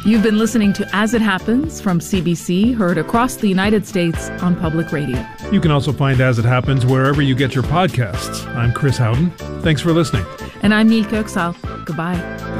You've been listening to As It Happens from CBC, heard across the United States on public radio. You can also find As It Happens wherever you get your podcasts. I'm Chris Howden. Thanks for listening. And I'm Nilke Oksal. Goodbye.